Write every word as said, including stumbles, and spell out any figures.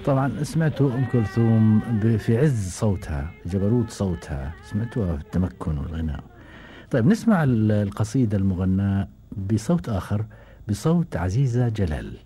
طبعا سمعتوا أم كلثوم ب- في عز صوتها، جبروت صوتها، سمعتوها في التمكن والغناء. طيب نسمع ال- القصيدة المغناة بصوت آخر، بصوت عزيزة جلال.